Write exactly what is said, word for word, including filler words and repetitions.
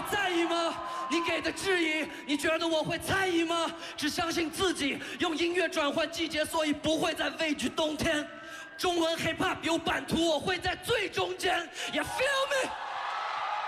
在意吗？你给的质疑，你觉得我会在意吗？只相信自己，用音乐转换季节，所以不会再畏惧冬天。中文 hiphop 有版图，我会在最中间。You feel me？